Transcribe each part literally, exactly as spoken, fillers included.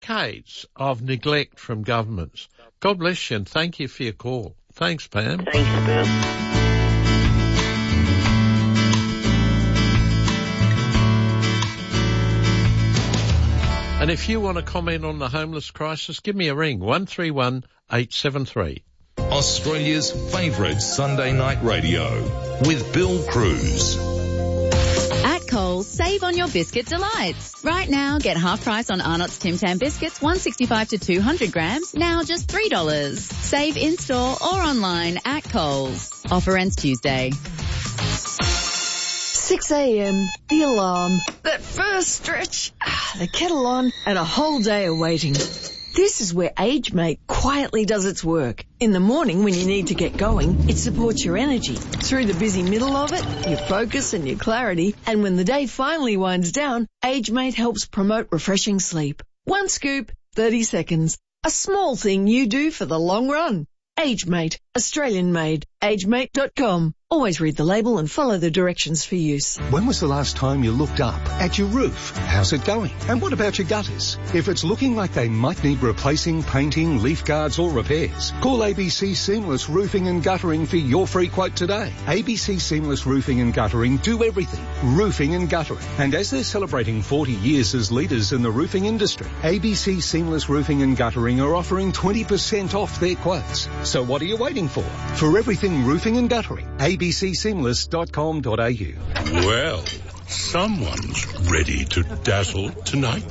decades of neglect from governments. God bless you and thank you for your call. Thanks, Pam. Thanks, Pam. And if you want to comment on the homeless crisis, give me a ring, one three one, eight seven three. Australia's favourite Sunday night radio with Bill Cruz. At Coles, save on your biscuit delights. Right now, get half price on Arnott's Tim Tam biscuits, one sixty-five to two hundred grams, now just three dollars. Save in-store or online at Coles. Offer ends Tuesday. six a.m, the alarm, that first stretch, the kettle on, and a whole day of waiting. This is where AgeMate quietly does its work. In the morning when you need to get going, it supports your energy. Through the busy middle of it, your focus and your clarity. And when the day finally winds down, AgeMate helps promote refreshing sleep. One scoop, thirty seconds. A small thing you do for the long run. AgeMate, Australian made. agemate dot com. Always read the label and follow the directions for use. When was the last time you looked up at your roof? How's it going? And what about your gutters? If it's looking like they might need replacing, painting, leaf guards or repairs, call A B C Seamless Roofing and Guttering for your free quote today. A B C Seamless Roofing and Guttering do everything. Roofing and guttering. And as they're celebrating forty years as leaders in the roofing industry, A B C Seamless Roofing and Guttering are offering twenty percent off their quotes. So what are you waiting for? For everything roofing and guttering, A B C seamless dot com dot a u. Well, someone's ready to dazzle tonight.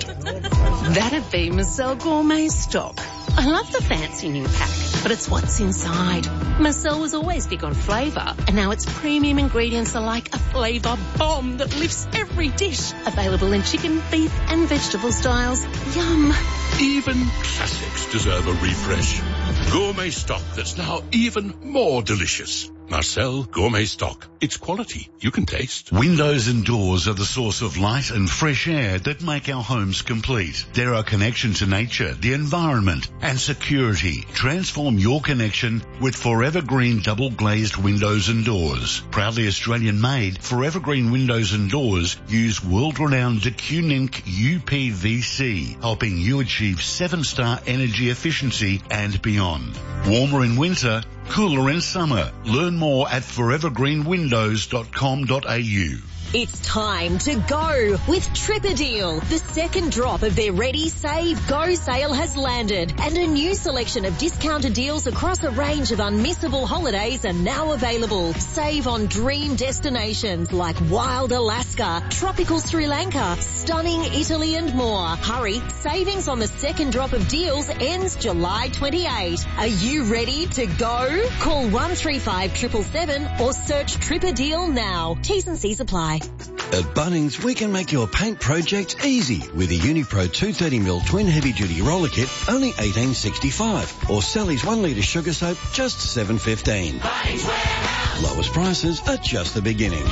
That'd be Marcel Gourmet Stock. I love the fancy new pack, but it's what's inside. Marcel was always big on flavour, and now its premium ingredients are like a flavour bomb that lifts every dish. Available in chicken, beef and vegetable styles. Yum. Even classics deserve a refresh. Gourmet Stock that's now even more delicious. Marcel Gourmet Stock. It's quality you can taste. Windows and doors are the source of light and fresh air that make our homes complete. They're our connection to nature, the environment and security. Transform your connection with Forever Green double glazed windows and doors. Proudly Australian made, Forever Green windows and doors use world-renowned DeCunink U P V C, helping you achieve seven star energy efficiency and beyond. Warmer in winter, cooler in summer. Learn more at forever green windows dot com dot a u. It's time to go with Tripadeal. The second drop of their Ready, Save, Go sale has landed, and a new selection of discounted deals across a range of unmissable holidays are now available. Save on dream destinations like wild Alaska, tropical Sri Lanka, stunning Italy and more. Hurry, savings on the second drop of deals ends July twenty-eighth. Are you ready to go? Call one three five seven seven seven or search Tripadeal now. T's and C's apply. At Bunnings, we can make your paint project easy with a Unipro two thirty mil twin heavy-duty roller kit, only eighteen sixty-five, or Sally's one litre sugar soap, just seven fifteen. Bunnings Warehouse. Lowest prices are just the beginning.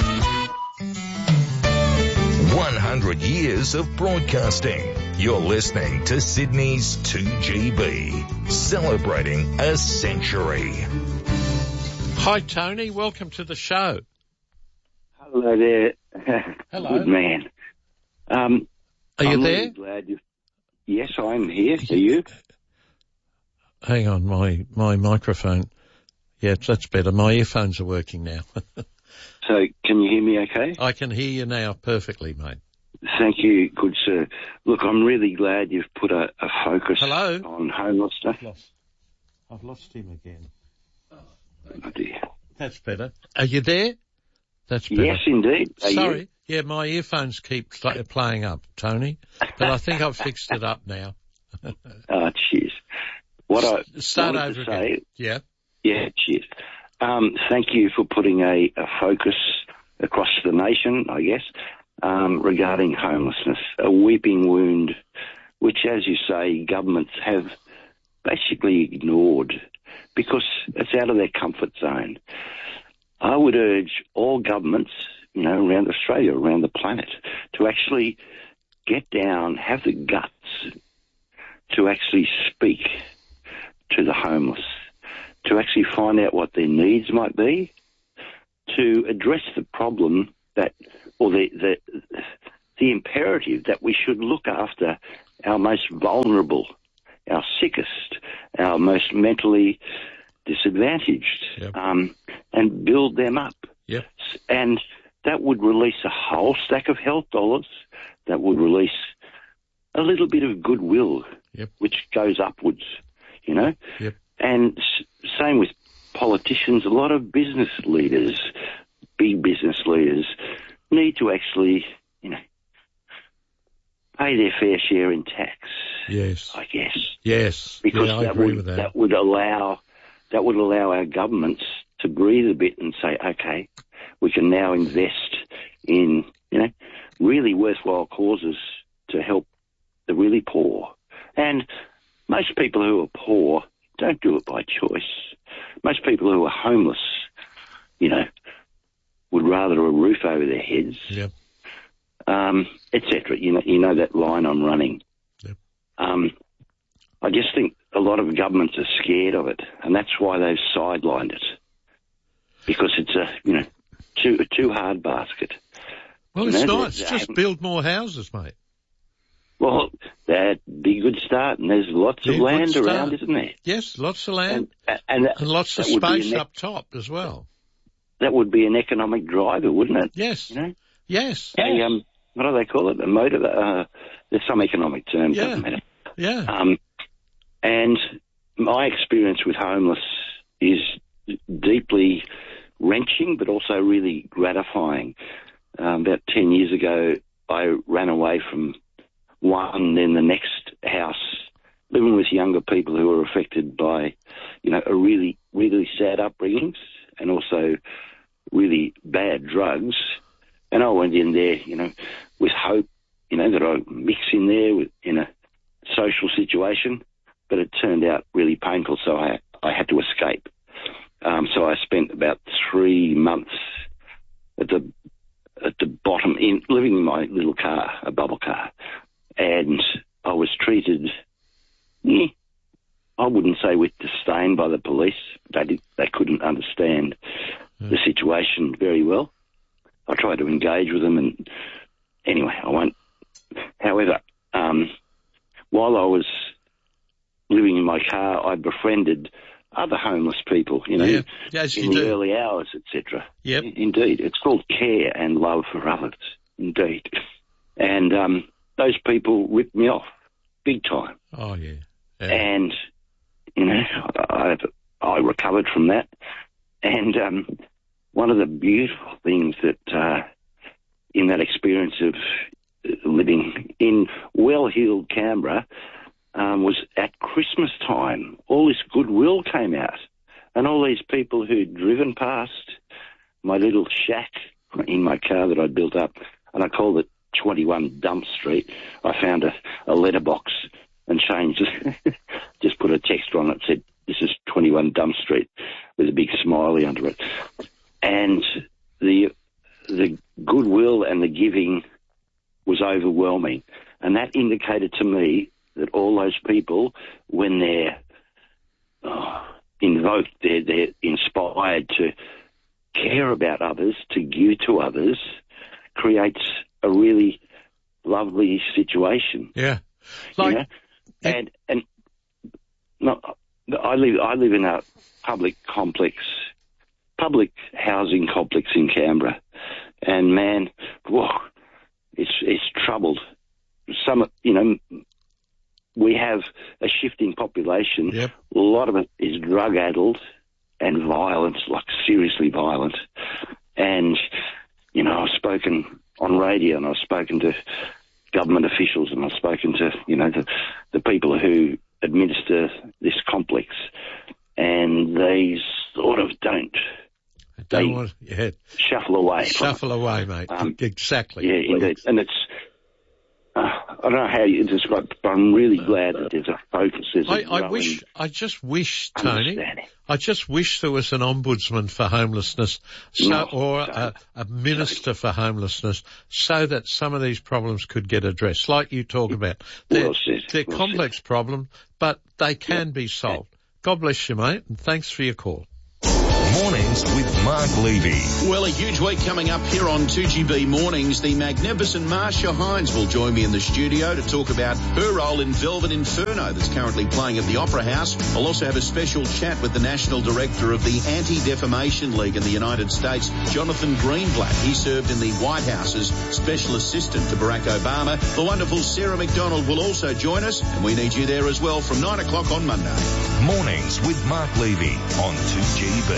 one hundred years of broadcasting. You're listening to Sydney's two G B, celebrating a century. Hi, Tony. Welcome to the show. Hello there. Hello. Good man. Um, Are you I'm there? Really glad you. Yes, I'm here. Are you? Hang on, my, my microphone. Yeah, that's better. My earphones are working now. So, can you hear me okay? I can hear you now perfectly, mate. Thank you, good sir. Look, I'm really glad you've put a, a focus Hello? on homelessness. I've lost, I've lost him again. Oh, dear. That's better. Are you there? That's better. Yes, indeed. Are Sorry. you? Yeah, my earphones keep pl- playing up, Tony, but I think I've fixed it up now. Oh, cheers. What I Start wanted over to again. say, Yeah. yeah, cheers. Um, thank you for putting a, a focus across the nation, I guess, um, regarding homelessness, a weeping wound, which, as you say, governments have basically ignored because it's out of their comfort zone. I would urge all governments, you know, around Australia, around the planet, to actually get down, have the guts to actually speak to the homeless, to actually find out what their needs might be, to address the problem that, or the, the, the imperative that we should look after our most vulnerable, our sickest, our most mentally disadvantaged, yep. um, and build them up. Yep. And that would release a whole stack of health dollars. That would release a little bit of goodwill, yep. which goes upwards, you know. Yep. And s- same with politicians. A lot of business leaders, big business leaders, need to actually, you know, pay their fair share in tax. Yes. I guess. Yes. Because yeah, I that agree would with that. that would allow that would allow our governments to breathe a bit and say, okay, we can now invest in, you know, really worthwhile causes to help the really poor. And most people who are poor don't do it by choice. Most people who are homeless, you know, would rather a roof over their heads, yep. um, et cetera. You know, you know that line I'm running. Yep. Um, I just think a lot of governments are scared of it, and that's why they've sidelined it, because it's a, you know, too a too hard basket. Well, you it's know, not. It's just build more houses, mate. Well, that'd be a good start, and there's lots Yeah, of good land start. around, isn't there? Yes, lots of land. And, and, that, and lots of that would be space an, up top as well. That would be an economic driver, wouldn't it? Yes. You know? Yes. A, yes. um, what do they call it? A motive? Uh, there's some economic term, Yeah. doesn't matter. Yeah. Um, and my experience with homeless is deeply wrenching, but also really gratifying. Um, about ten years ago, I ran away from one, then the next house, living with younger people who were affected by, you know, a really, really sad upbringings and also really bad drugs. And I went in there, you know, with hope, you know, that I'd mix in there with, in a social situation, but it turned out really painful, so I, I had to escape. Um, so I spent about three months at the at the bottom, in living in my little car, a bubble car, and I was treated, eh, I wouldn't say with disdain by the police. They did, they couldn't understand mm. the situation very well. I tried to engage with them, and anyway, I won't. However, um, while I was living in my car, I befriended other homeless people, you know, yeah. yes, in you the do. early hours, et cetera. Yep. Indeed. It's called care and love for others. Indeed. And um, those people ripped me off big time. Oh, yeah. yeah. And, you know, I, I recovered from that. And um, one of the beautiful things that uh, in that experience of living in well-heeled Canberra Um, was at Christmas time. All this goodwill came out, and all these people who'd driven past my little shack in my car that I built up, and I called it twenty-one Dump Street. I found a, a letterbox and changed it, just put a text on it, said, "This is twenty-one Dump Street," with a big smiley under it. And the the goodwill and the giving was overwhelming, and that indicated to me that all those people, when they're oh, invoked, they're, they're inspired to care about others, to give to others, creates a really lovely situation. Yeah, like, you know? and and no, I live I live in a public complex, public housing complex in Canberra, and man, whoa, it's it's troubled. Some, you know. We have a shifting population. Yep. A lot of it is drug-addled and violent, like seriously violent. And, you know, I've spoken on radio and I've spoken to government officials and I've spoken to, you know, the, the people who administer this complex, and they sort of don't. Don't they want, yeah. shuffle away. Shuffle away, mate. Um, exactly. Yeah, indeed. And it's... Uh, I don't know how you describe it, but I'm really glad that there's a focus. There's a I, I wish, I just wish, Tony, I just wish there was an ombudsman for homelessness, so, no, or a, a minister for homelessness, so that some of these problems could get addressed, like you talk about. They're, well said, they're well complex said. problems, but they can yeah. be solved. God bless you, mate, and thanks for your call. Mornings with Mark Levy. Well, a huge week coming up here on two G B Mornings. The magnificent Marsha Hines will join me in the studio to talk about her role in Velvet Inferno that's currently playing at the Opera House. I'll also have a special chat with the National Director of the Anti-Defamation League in the United States, Jonathan Greenblatt. He served in the White House as Special Assistant to Barack Obama. The wonderful Sarah McDonald will also join us, and we need you there as well from nine o'clock on Monday. Mornings with Mark Levy on two G B.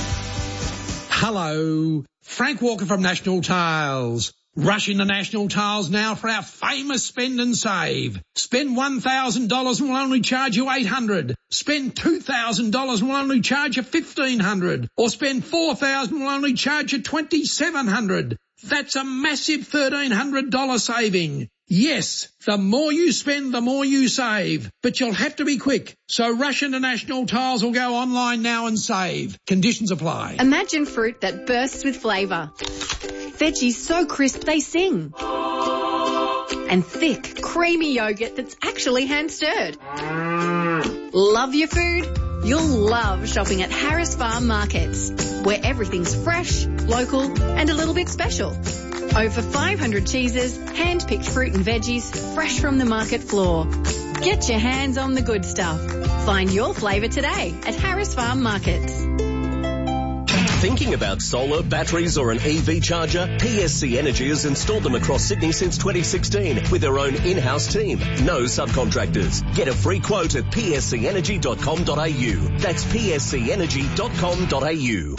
Hello, Frank Walker from National Tiles. Rush into National Tiles now for our famous spend and save. Spend one thousand dollars and we'll only charge you eight hundred dollars. Spend two thousand dollars and we'll only charge you fifteen hundred dollars. Or spend four thousand dollars and we'll only charge you twenty-seven hundred dollars. That's a massive thirteen hundred dollars saving. Yes, the more you spend, the more you save. But you'll have to be quick. So rush into National Tiles or go online now and save. Conditions apply. Imagine fruit that bursts with flavour. Veggies so crisp they sing. And thick, creamy yogurt that's actually hand-stirred. Love your food? You'll love shopping at Harris Farm Markets, where everything's fresh, local and a little bit special. Over five hundred cheeses, hand-picked fruit and veggies, fresh from the market floor. Get your hands on the good stuff. Find your flavour today at Harris Farm Markets. Thinking about solar, batteries or an E V charger? P S C Energy has installed them across Sydney since twenty sixteen with their own in-house team. No subcontractors. Get a free quote at p s c energy dot com dot a u. That's p s c energy dot com dot a u.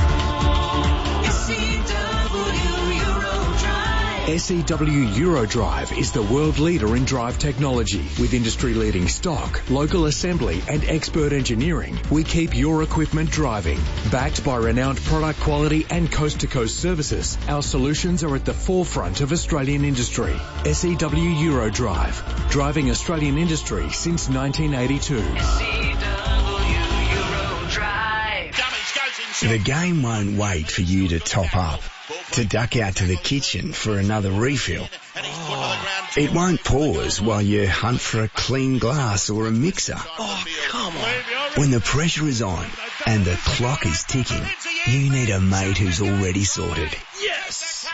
S E W Eurodrive is the world leader in drive technology. With industry-leading stock, local assembly and expert engineering, we keep your equipment driving. Backed by renowned product quality and coast-to-coast services, our solutions are at the forefront of Australian industry. S E W Eurodrive, driving Australian industry since nineteen eighty-two. S E W Eurodrive. The game won't wait for you to top up, to duck out to the kitchen for another refill. Oh, it won't pause while you hunt for a clean glass or a mixer. Oh, come on. When the pressure is on and the clock is ticking, you need a mate who's already sorted. Yes!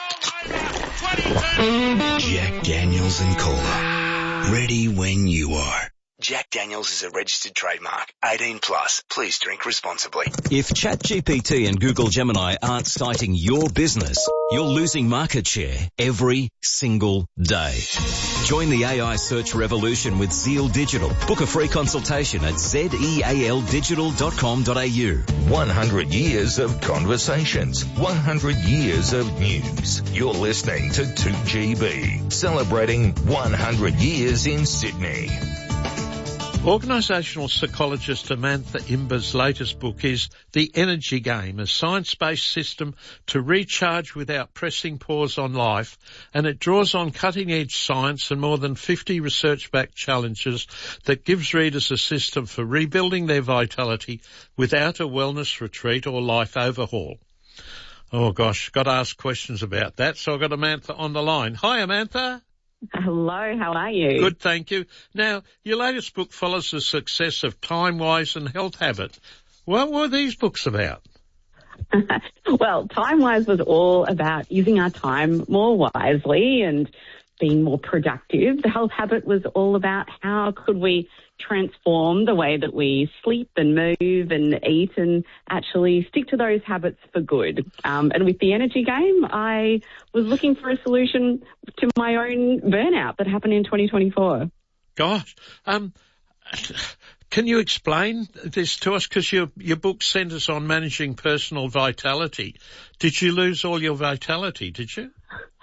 Jack Daniels and Cola. Ready when you are. Jack Daniels is a registered trademark. eighteen plus. Please drink responsibly. If ChatGPT and Google Gemini aren't citing your business, you're losing market share every single day. Join the A I search revolution with Zeal Digital. Book a free consultation at zeal digital dot com dot a u. one hundred years of conversations. one hundred years of news. You're listening to two G B, celebrating one hundred years in Sydney. Organisational psychologist Amantha Imber's latest book is The Energy Game, a science-based system to recharge without pressing pause on life, and it draws on cutting-edge science and more than fifty research-backed challenges that gives readers a system for rebuilding their vitality without a wellness retreat or life overhaul. Oh gosh, got to ask questions about that, so I've got Amantha on the line. Hi Amantha. Hello, how are you? Good, thank you. Now, your latest book follows the success of Time Wise and Health Habit. What were these books about? Well, Time Wise was all about using our time more wisely and being more productive. The Health Habit was all about how could we transform the way that we sleep and move and eat and actually stick to those habits for good. Um, and with the Energy Game, I was looking for a solution to my own burnout that happened in twenty twenty-four. Gosh, um, can you explain this to us? Because your, your book centres on managing personal vitality. Did you lose all your vitality, did you?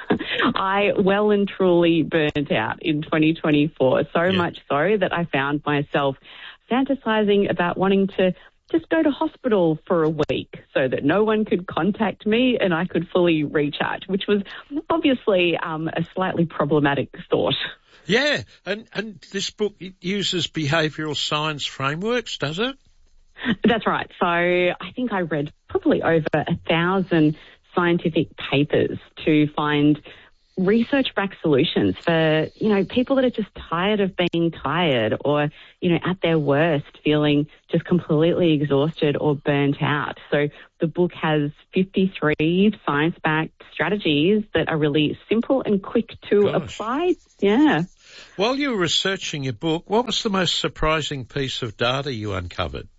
I well and truly burnt out in twenty twenty-four, so yeah. much so that I found myself fantasizing about wanting to just go to hospital for a week so that no one could contact me and I could fully recharge, which was obviously um, a slightly problematic thought. Yeah, and, and this book it uses behavioural science frameworks, does it? That's right. So I think I read probably over a thousand scientific papers to find research-backed solutions for, you know, people that are just tired of being tired or, you know, at their worst, feeling just completely exhausted or burnt out. So the book has fifty-three science-backed strategies that are really simple and quick to Gosh. apply. Yeah. While you were researching your book, what was the most surprising piece of data you uncovered?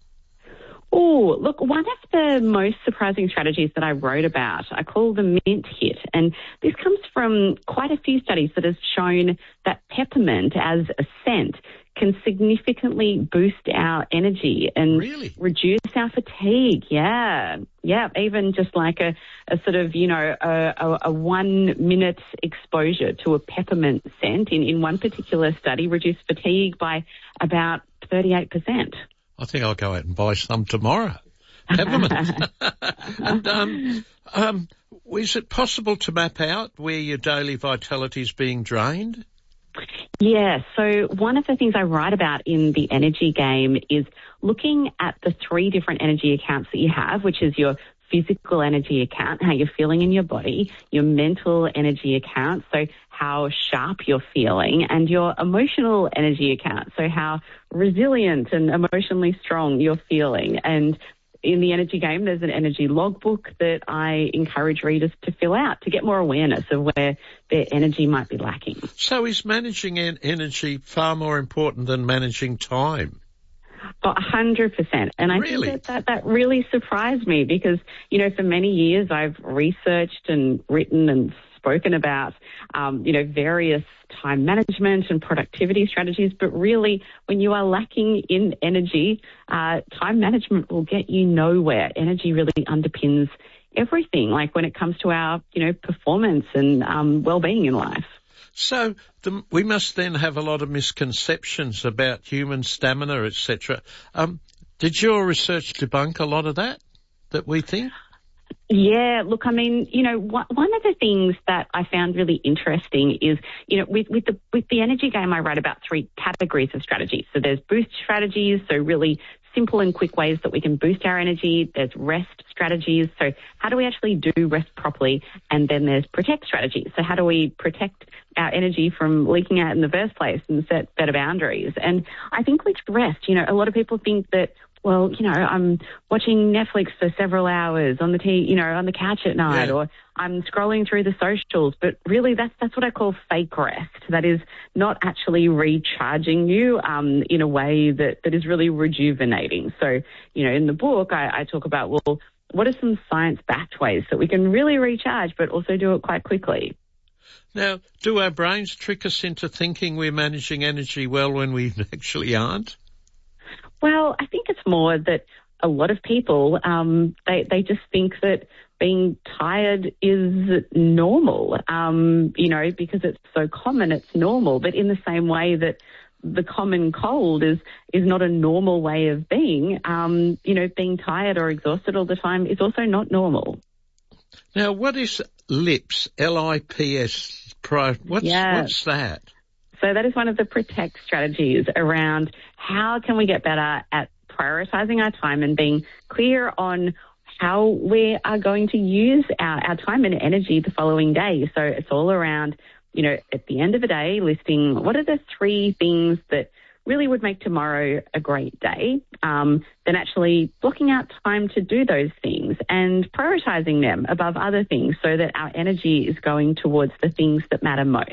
Oh, look, one of the most surprising strategies that I wrote about, I call the mint hit. And this comes from quite a few studies that have shown that peppermint as a scent can significantly boost our energy and really? reduce our fatigue. Yeah. Yeah. Even just like a, a sort of, you know, a, a, a one minute exposure to a peppermint scent in, in one particular study reduced fatigue by about thirty-eight percent. I think I'll go out and buy some tomorrow. Peppermint. and, um, um, is it possible to map out where your daily vitality is being drained? Yeah, so one of the things I write about in the energy game is looking at the three different energy accounts that you have, which is your physical energy account, how you're feeling in your body, your mental energy account, so how sharp you're feeling, and your emotional energy account, so how resilient and emotionally strong you're feeling. And in the energy game, there's an energy logbook that I encourage readers to fill out to get more awareness of where their energy might be lacking. So is managing en- energy far more important than managing time? Oh, one hundred percent. And I really? think that, that that really surprised me because, you know, for many years I've researched and written and spoken about, um, you know, various time management and productivity strategies. But really, when you are lacking in energy, uh, time management will get you nowhere. Energy really underpins everything, like when it comes to our, you know, performance and um, well-being in life. So the, we must then have a lot of misconceptions about human stamina, et cetera. Um, did your research debunk a lot of that, that we think? Yeah, look, I mean, you know, one of the things that I found really interesting is, you know, with, with the with the energy game, I write about three categories of strategies. So there's boost strategies, so really simple and quick ways that we can boost our energy. There's rest strategies, so how do we actually do rest properly? And then there's protect strategies, so how do we protect our energy from leaking out in the first place and set better boundaries? And I think with rest, you know, a lot of people think that, well, you know, I'm watching Netflix for several hours on the t- you know, on the couch at night, yeah. or I'm scrolling through the socials. But really, that's that's what I call fake rest. That is not actually recharging you um, in a way that, that is really rejuvenating. So, you know, in the book, I, I talk about, well, what are some science-backed ways that we can really recharge, but also do it quite quickly? Now, do our brains trick us into thinking we're managing energy well when we actually aren't? Well, I think it's more that a lot of people, um, they, they just think that being tired is normal, um, you know, because it's so common, it's normal. But in the same way that the common cold is, is not a normal way of being, um, you know, being tired or exhausted all the time is also not normal. Now, what is LIPS, L I P S? What's, yeah. what's that? So that is one of the protect strategies around how can we get better at prioritising our time and being clear on how we are going to use our, our time and energy the following day. So it's all around, you know, at the end of the day, listing what are the three things that really would make tomorrow a great day, um, then actually blocking out time to do those things and prioritising them above other things so that our energy is going towards the things that matter most.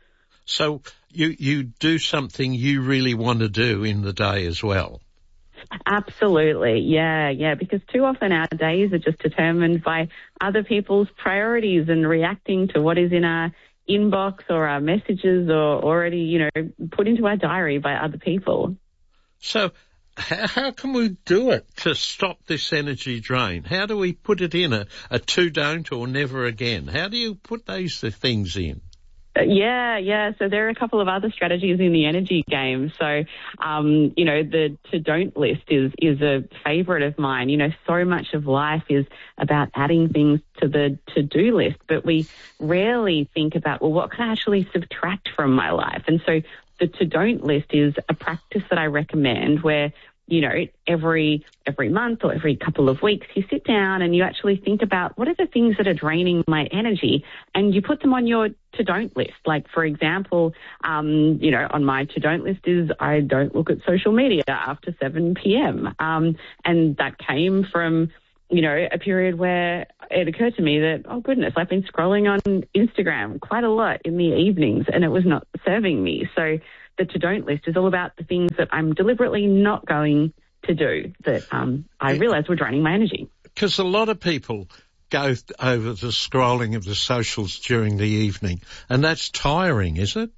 So you, you do something you really want to do in the day as well. Absolutely. Yeah, yeah, because too often our days are just determined by other people's priorities and reacting to what is in our inbox or our messages or already, you know, put into our diary by other people. So how, how can we do it to stop this energy drain? How do we put it in a, a two don't or never again? How do you put those things in? Yeah, yeah. So there are a couple of other strategies in the energy game. So, um, you know, the to don't list is, is a favorite of mine. You know, so much of life is about adding things to the to-do list, but we rarely think about, well, what can I actually subtract from my life? And so the to don't list is a practice that I recommend where you know, every every month or every couple of weeks, you sit down and you actually think about what are the things that are draining my energy, and you put them on your to-don't list. Like, for example, um, you know, on my to-don't list is I don't look at social media after seven p.m. Um, and that came from, you know, a period where it occurred to me that, oh, goodness, I've been scrolling on Instagram quite a lot in the evenings and it was not serving me. So the to-don't list is all about the things that I'm deliberately not going to do that um, I realised were draining my energy. Because a lot of people go over the scrolling of the socials during the evening, and that's tiring, is it?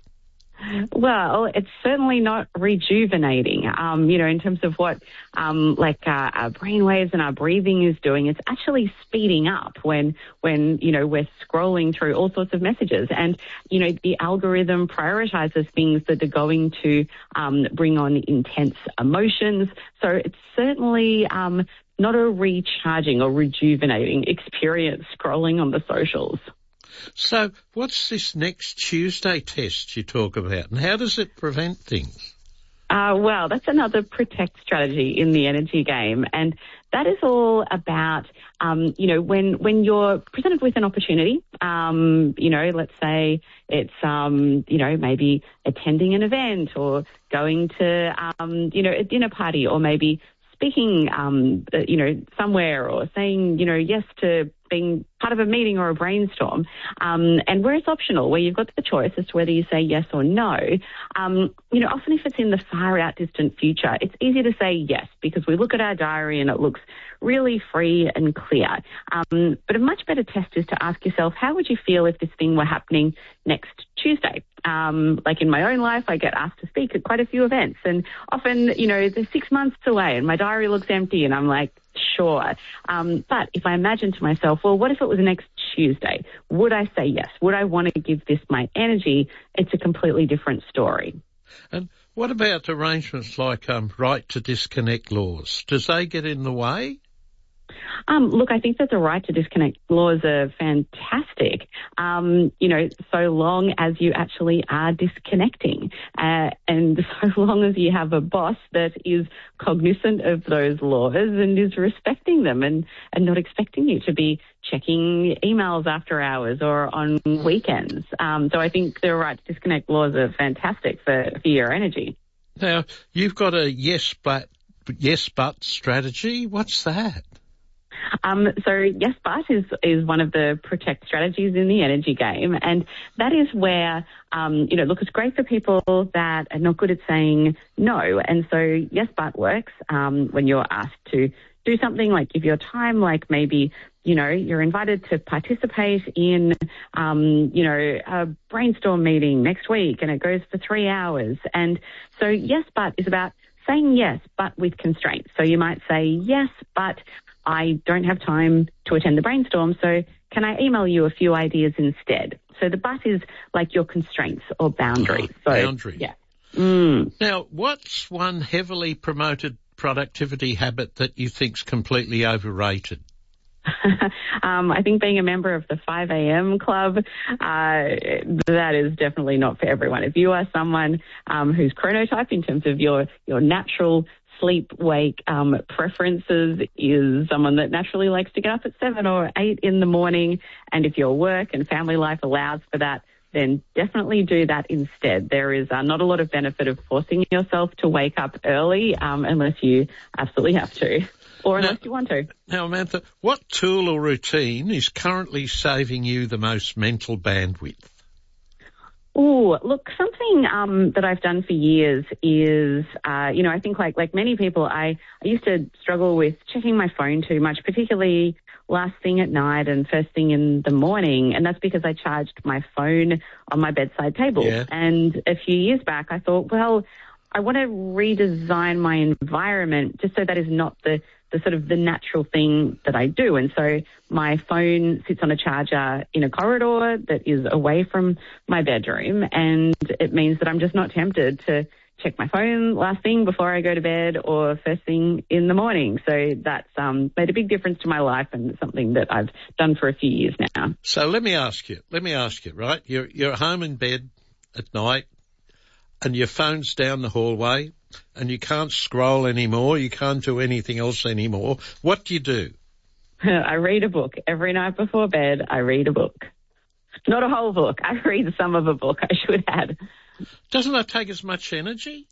Well, it's certainly not rejuvenating, um, you know, in terms of what, um, like, uh, our brainwaves and our breathing is doing. It's actually speeding up when, when, you know, we're scrolling through all sorts of messages. And, you know, the algorithm prioritizes things that are going to, um, bring on intense emotions. So it's certainly, um, not a recharging or rejuvenating experience scrolling on the socials. So what's this next Tuesday test you talk about, and how does it prevent things? Uh, well, that's another protect strategy in the energy game, and that is all about, um, you know, when when you're presented with an opportunity, um, you know, let's say it's, um, you know, maybe attending an event or going to, um, you know, a dinner party, or maybe speaking, um, you know, somewhere, or saying, you know, yes to being part of a meeting or a brainstorm, um, and where it's optional, where you've got the choice as to whether you say yes or no, um, you know, often if it's in the far out distant future, it's easy to say yes because we look at our diary and it looks really free and clear. Um, but a much better test is to ask yourself, how would you feel if this thing were happening next Tuesday? Um, like in my own life, I get asked to speak at quite a few events, and often, you know, they're six months away and my diary looks empty and I'm like, sure. Um, but if I imagine to myself, well, what if it was next Tuesday? Would I say yes? Would I want to give this my energy? It's a completely different story. And what about arrangements like um, right to disconnect laws? Does they get in the way? Um, look, I think that the right to disconnect laws are fantastic, um, you know, so long as you actually are disconnecting, uh, and so long as you have a boss that is cognizant of those laws and is respecting them, and, and not expecting you to be checking emails after hours or on weekends. Um, so I think the right to disconnect laws are fantastic for, for your energy. Now, you've got a yes but, yes but strategy. What's that? Um, so yes, but is, is one of the protect strategies in the energy game. And that is where, um, you know, look, it's great for people that are not good at saying no. And so yes, but works, um, when you're asked to do something, like give your time, like maybe, you know, you're invited to participate in, um, you know, a brainstorm meeting next week and it goes for three hours. And so yes, but is about saying yes, but with constraints. So you might say, yes, but I don't have time to attend the brainstorm, so can I email you a few ideas instead? So the but is like your constraints or boundaries. Oh, so, boundaries. Yeah. Mm. Now, what's one heavily promoted productivity habit that you think's completely overrated? um, I think being a member of the five a.m. club, uh, that is definitely not for everyone. If you are someone um, who's chronotype in terms of your, your natural sleep-wake um, preferences, is someone that naturally likes to get up at seven or eight in the morning, and if your work and family life allows for that, then definitely do that instead. There is uh, not a lot of benefit of forcing yourself to wake up early um, unless you absolutely have to, or unless now, you want to. Now, Amantha, what tool or routine is currently saving you the most mental bandwidth? Oh, look, something um, that I've done for years is, uh, you know, I think like like many people, I, I used to struggle with checking my phone too much, particularly last thing at night and first thing in the morning. And that's because I charged my phone on my bedside table. Yeah. And a few years back, I thought, well, I want to redesign my environment just so that is not the, the sort of the natural thing that I do. And so my phone sits on a charger in a corridor that is away from my bedroom, and it means that I'm just not tempted to check my phone last thing before I go to bed or first thing in the morning. So that's um, made a big difference to my life, and something that I've done for a few years now. So let me ask you, let me ask you, right? You're, you're at home in bed at night. and your phone's down the hallway and you can't scroll anymore, you can't do anything else anymore, what do you do? I read a book. Every night before bed, I read a book. Not a whole book. I read some of a book, I should add. Doesn't that take as much energy?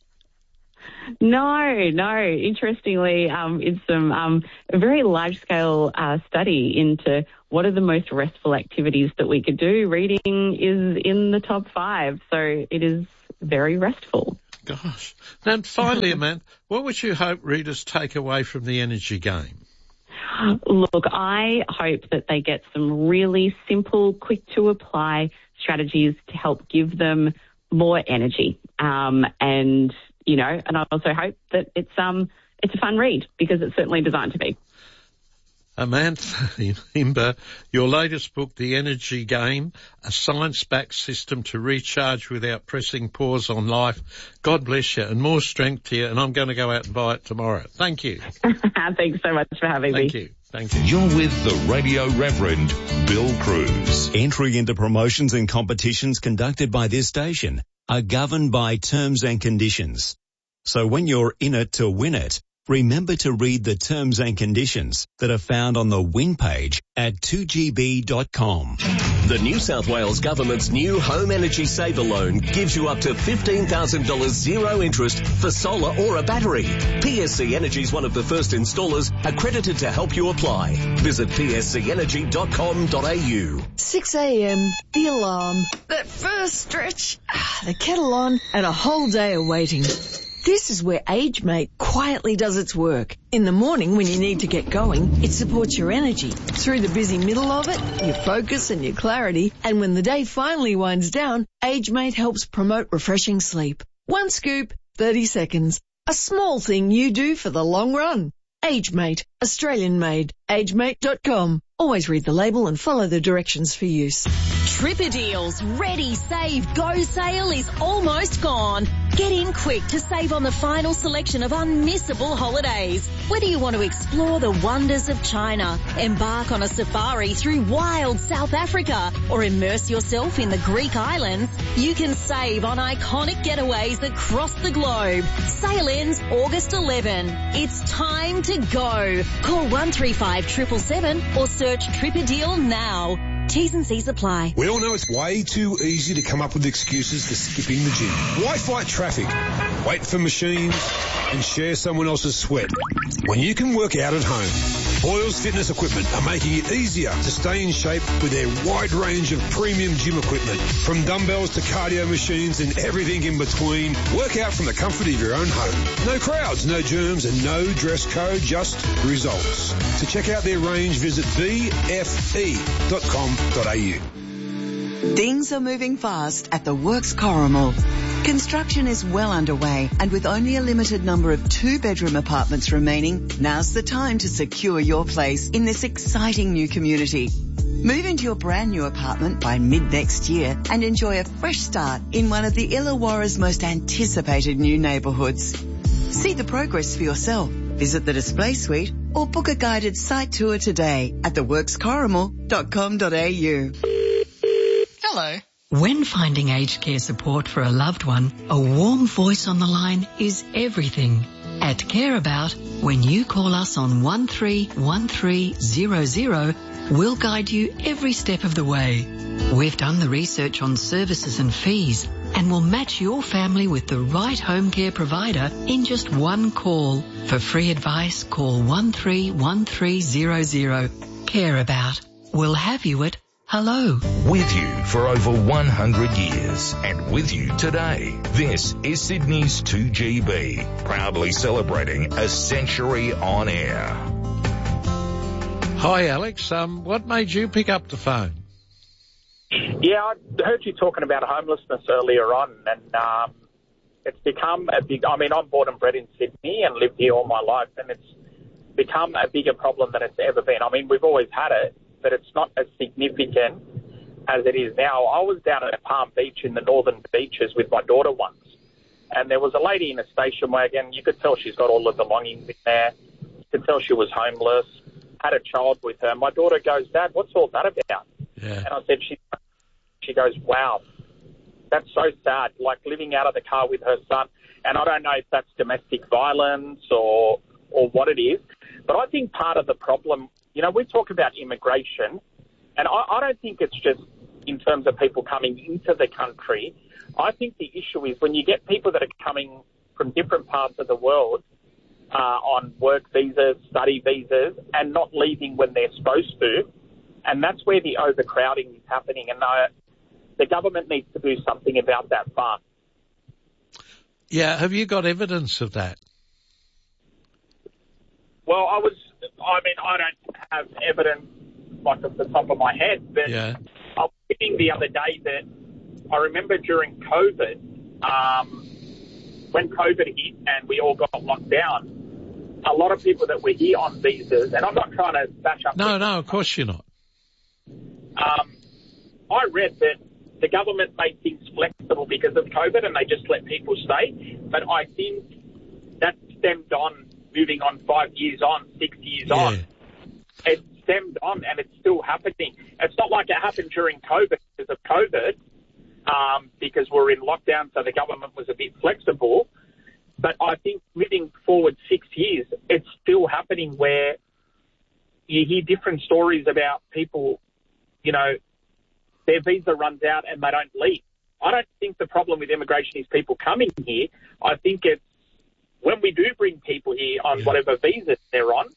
No, no. Interestingly, um, it's some um, a very large-scale uh, study into what are the most restful activities that we could do. Reading is in the top five, so it is very restful. Gosh. And finally, Amanda, what would you hope readers take away from the energy game? Look, I hope that they get some really simple, quick-to-apply strategies to help give them more energy. Um, and, you know, and I also hope that it's um it's a fun read, because it's certainly designed to be. Amanda Imber, your latest book, The Energy Game, a science-backed system to recharge without pressing pause on life. God bless you and more strength to you, and I'm going to go out and buy it tomorrow. Thank you. Thanks so much for having Thank me. you. Thank you. You're with the Radio Reverend Bill Cruz. Entry into promotions and competitions conducted by this station are governed by terms and conditions. So when you're in it to win it, remember to read the terms and conditions that are found on the win page at two G B dot com. The New South Wales Government's new Home Energy Saver Loan gives you up to fifteen thousand dollars zero interest for solar or a battery. P S C Energy is one of the first installers accredited to help you apply. Visit p s c energy dot com dot a u. six a.m, the alarm, that first stretch, the kettle on, and a whole day of waiting. This is where AgeMate quietly does its work. In the morning when you need to get going, it supports your energy. Through the busy middle of it, your focus and your clarity. And when the day finally winds down, AgeMate helps promote refreshing sleep. One scoop, thirty seconds. A small thing you do for the long run. AgeMate, Australian made. age mate dot com. Always read the label and follow the directions for use. Tripperdeal's Ready, Save, Go sale is almost gone. Get in quick to save on the final selection of unmissable holidays. Whether you want to explore the wonders of China, embark on a safari through wild South Africa, or immerse yourself in the Greek islands, you can save on iconic getaways across the globe. Sale ends August eleventh. It's time to go. Call one three five seven seven seven or search Tripperdeal now. T's and C's apply. We all know it's way too easy to come up with excuses for skipping the gym. Why fight traffic, wait for machines, and share someone else's sweat when you can work out at home? Boyle's Fitness Equipment are making it easier to stay in shape with their wide range of premium gym equipment. From dumbbells to cardio machines and everything in between, work out from the comfort of your own home. No crowds, no germs, and no dress code, just results. To check out their range, visit b f e dot com dot a u. Things are moving fast at the Works Corrimal. Construction is well underway, and with only a limited number of two-bedroom apartments remaining, now's the time to secure your place in this exciting new community. Move into your brand new apartment by mid-next year and enjoy a fresh start in one of the Illawarra's most anticipated new neighbourhoods. See the progress for yourself. Visit the display suite or book a guided site tour today at the works corrimal dot com dot a u. Hello. When finding aged care support for a loved one, a warm voice on the line is everything. At Care About, when you call us on one three one three zero zero, we'll guide you every step of the way. We've done the research on services and fees and will match your family with the right home care provider in just one call. For free advice, call one three one three zero zero. Care About. We'll have you at hello. With you for over one hundred years and with you today. This is Sydney's two G B, proudly celebrating a century on air. Hi, Alex. Um, what made you pick up the phone? Yeah, I heard you talking about homelessness earlier on, and um, it's become a big... I mean, I'm born and bred in Sydney and lived here all my life, and it's become a bigger problem than it's ever been. I mean, we've always had it, but it's not as significant as it is now. I was down at Palm Beach in the northern beaches with my daughter once, and there was a lady in a station wagon. You could tell she's got all the belongings in there. You could tell she was homeless, had a child with her. My daughter goes, Dad, what's all that about? Yeah. And I said, she, she goes, wow, That's so sad, like living out of the car with her son. And I don't know if that's domestic violence or or what it is. But I think part of the problem, you know, we talk about immigration, and I, I don't think it's just in terms of people coming into the country. I think the issue is when you get people that are coming from different parts of the world uh, on work visas, study visas, and not leaving when they're supposed to, and that's where the overcrowding is happening. And uh, the government needs to do something about that fast. Yeah, have you got evidence of that? Well, I was, I mean, I don't have evidence like off the top of my head, but yeah. I was thinking the other day that I remember during COVID, um, when COVID hit and we all got locked down, a lot of people that were here on visas, and I'm not trying to bash up. No, no, of course you're not. Um, I read that the government made things flexible because of COVID and they just let people stay. But I think that stemmed on, moving on five years on, six years yeah. on. It stemmed on and it's still happening. It's not like it happened during COVID because of COVID, um, because we're in lockdown, so the government was a bit flexible. But I think moving forward six years, it's still happening where you hear different stories about people, you know, their visa runs out and they don't leave. I don't think the problem with immigration is people coming here. I think it's when we do bring people here on yeah. whatever visa they're on,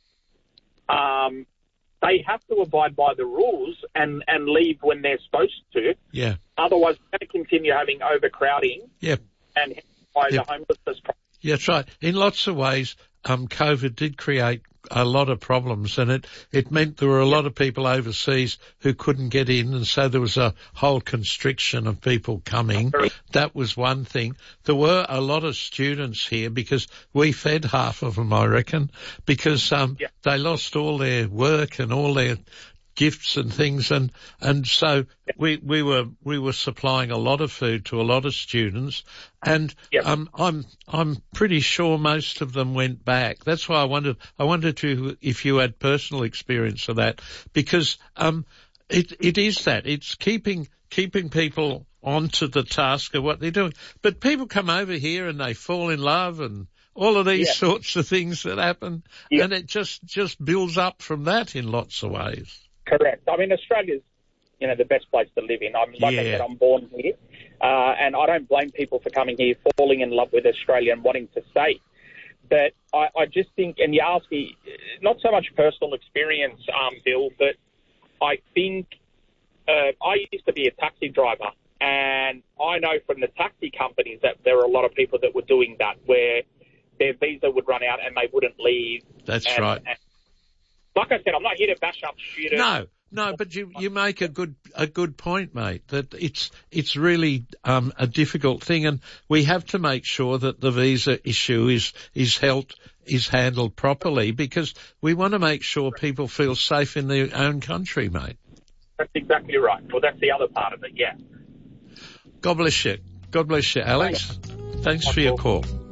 um, they have to abide by the rules and, and leave when they're supposed to. Yeah. Otherwise, we're going to continue having overcrowding. Yep. And by yep. the homelessness problem. Yeah, that's right. In lots of ways, um, COVID did create a lot of problems, and it, it meant there were a lot of people overseas who couldn't get in, and so there was a whole constriction of people coming. That was one thing. There were a lot of students here because we fed half of them, I reckon, because um, yeah. they lost all their work and all their gifts and things, and and so we we were we were supplying a lot of food to a lot of students, and yep. um I'm I'm pretty sure most of them went back. That's why I wondered I wondered to if you had personal experience of that, because um it it is that it's keeping keeping people onto the task of what they're doing. But people come over here and they fall in love and all of these yeah. sorts of things that happen, yeah. and it just just builds up from that in lots of ways. Correct. I mean, Australia's, you know, the best place to live in. I'm, like yeah. I said, I'm born here, uh, and I don't blame people for coming here, falling in love with Australia and wanting to stay. But I, I just think, and you ask me, not so much personal experience, um, Bill, but I think uh, I used to be a taxi driver, and I know from the taxi companies that there were a lot of people that were doing that, where their visa would run out and they wouldn't leave. That's and, right. And, like I said, I'm not here to bash up students. No, no, but you, you make a good a good point, mate, that it's it's really um, a difficult thing, and we have to make sure that the visa issue is is held is handled properly, because we want to make sure people feel safe in their own country, mate. That's exactly right. Well, that's the other part of it, yeah. God bless you. God bless you, Alex. Thanks, Thanks for your call.